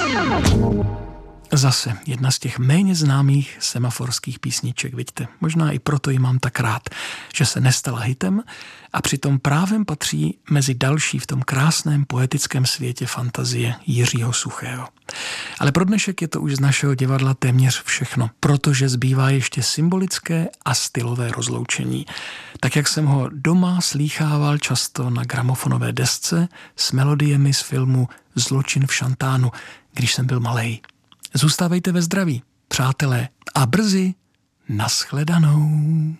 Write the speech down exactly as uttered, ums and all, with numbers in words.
Zase jedna z těch méně známých semaforských písniček, vidíte. Možná i proto ji mám tak rád, že se nestala hitem a přitom právem patří mezi další v tom krásném poetickém světě fantazie Jiřího Suchého. Ale pro dnešek je to už z našeho divadla téměř všechno, protože zbývá ještě symbolické a stylové rozloučení. Tak jak jsem ho doma slýchával často na gramofonové desce s melodiemi z filmu Zločin v Šantánu, když jsem byl malej. Zůstávejte ve zdraví, přátelé, a brzy nashledanou.